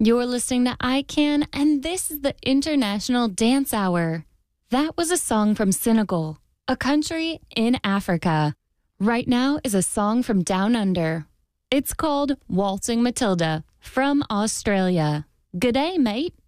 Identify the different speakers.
Speaker 1: You're listening to ICANN, and this is the International Dance Hour. That was a song from Senegal, a country in Africa. Right now is a song from Down Under. It's called Waltzing Matilda from Australia. Good day, mate.